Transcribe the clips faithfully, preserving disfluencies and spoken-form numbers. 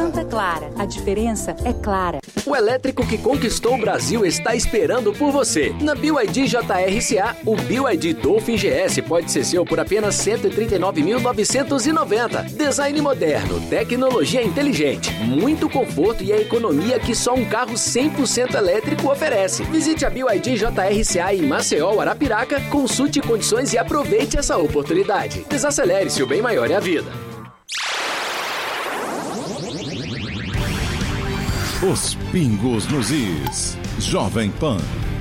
Santa Clara. A diferença é clara. O elétrico que conquistou o Brasil está esperando por você. Na B Y D J R C A, o B Y D Dolphin G S pode ser seu por apenas cento e trinta e nove mil novecentos e noventa reais. Design moderno, tecnologia inteligente, muito conforto e a economia que só um carro cem por cento elétrico oferece. Visite a B Y D J R C A em Maceió, Arapiraca, consulte condições e aproveite essa oportunidade. Desacelere-se, o bem maior é a vida. Os pingos nos is. Jovem Pan.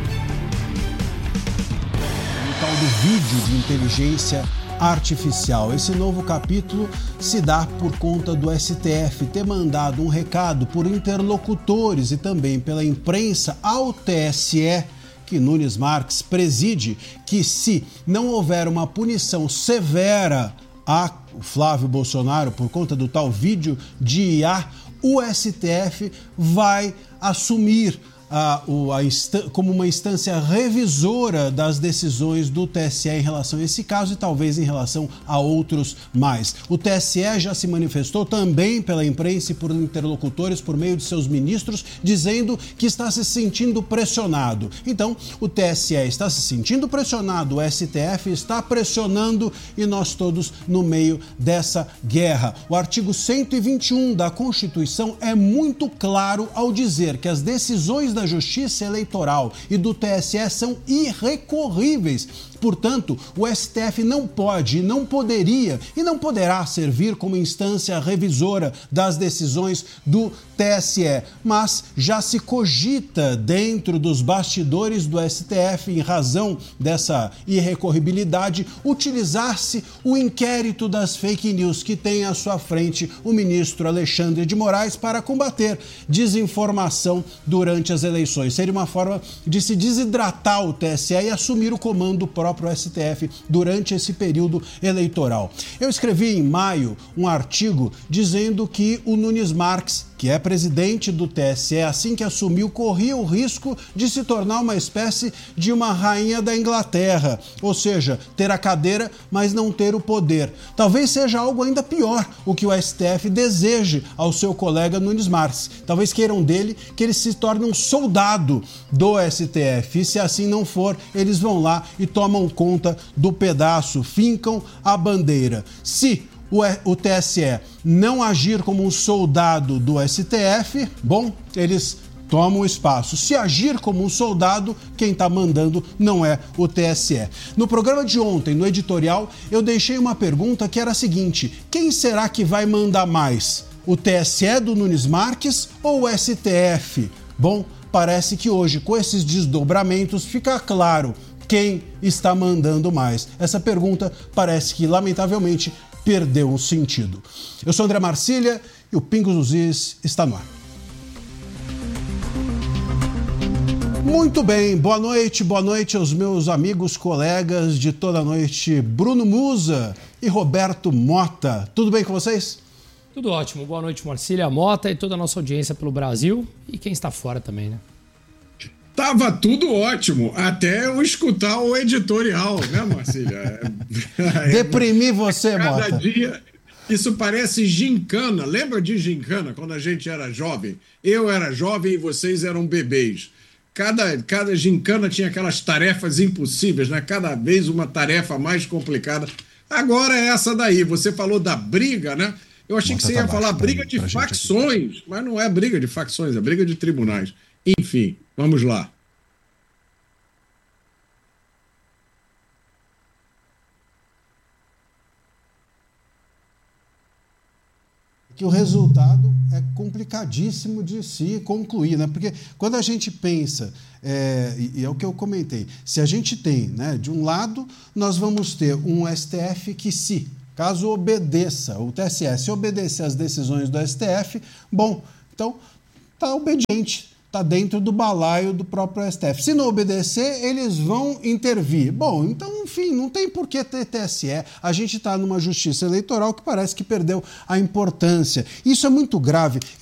O tal do vídeo de inteligência artificial. Esse novo capítulo se dá por conta do S T F ter mandado um recado por interlocutores e também pela imprensa ao T S E, que Nunes Marques preside, que se não houver uma punição severa a Flávio Bolsonaro por conta do tal vídeo de I A, o S T F vai assumir a, o, a como uma instância revisora das decisões do T S E em relação a esse caso e talvez em relação a outros mais. O T S E já se manifestou também pela imprensa e por interlocutores por meio de seus ministros, dizendo que está se sentindo pressionado. Então, o T S E está se sentindo pressionado, o S T F está pressionando e nós todos no meio dessa guerra. O artigo cento e vinte e um da Constituição é muito claro ao dizer que as decisões da Justiça Eleitoral e do T S E são irrecorríveis. Portanto, o S T F não pode, não poderia e não poderá servir como instância revisora das decisões do T S E. Mas já se cogita dentro dos bastidores do S T F, em razão dessa irrecorribilidade, utilizar-se o inquérito das fake news que tem à sua frente o ministro Alexandre de Moraes para combater desinformação durante as eleições. Seria uma forma de se desidratar o T S E e assumir o comando próprio para o S T F durante esse período eleitoral. Eu escrevi em maio um artigo dizendo que o Nunes Marques, que é presidente do T S E, assim que assumiu, corria o risco de se tornar uma espécie de uma rainha da Inglaterra, ou seja, ter a cadeira, mas não ter o poder. Talvez seja algo ainda pior o que o S T F deseje ao seu colega Nunes Marques. Talvez queiram dele que ele se torne um soldado do S T F, e se assim não for, eles vão lá e tomam conta do pedaço, fincam a bandeira. Se o T S E não agir como um soldado do S T F, bom, eles tomam o espaço. Se agir como um soldado, quem está mandando não é o T S E. No programa de ontem, no editorial, eu deixei uma pergunta que era a seguinte: quem será que vai mandar mais? O T S E do Nunes Marques ou o S T F? Bom, parece que hoje, com esses desdobramentos, fica claro quem está mandando mais. Essa pergunta parece que, lamentavelmente, perdeu o sentido. Eu sou André Marcília e o Pingos nos Is está no ar. Muito bem, boa noite, boa noite aos meus amigos, colegas de toda a noite, Bruno Musa e Roberto Mota. Tudo bem com vocês? Tudo ótimo. Boa noite, Marcília, Mota e toda a nossa audiência pelo Brasil e quem está fora também, né? Tava tudo ótimo, até eu escutar o editorial, né, Marcília? Deprimi você, Cada Mota. dia, isso parece gincana. Lembra de gincana, quando a gente era jovem? Eu era jovem e vocês eram bebês. Cada, cada gincana tinha aquelas tarefas impossíveis, né? Cada vez uma tarefa mais complicada. Agora é essa daí. Você falou da briga, né? Eu achei Mota que você ia tá falar briga de facções, mas não é briga de facções, é briga de tribunais. Enfim, vamos lá. Que o resultado é complicadíssimo de se concluir, né? Porque quando a gente pensa, é, e é o que eu comentei, se a gente tem, né, de um lado, nós vamos ter um S T F que, se caso obedeça, o T S E, se obedecer às decisões do S T F, bom, então está obediente. Está dentro do balaio do próprio S T F. Se não obedecer, eles vão intervir. Bom, então, enfim, não tem por que ter T S E. A gente está numa justiça eleitoral que parece que perdeu a importância. Isso é muito grave.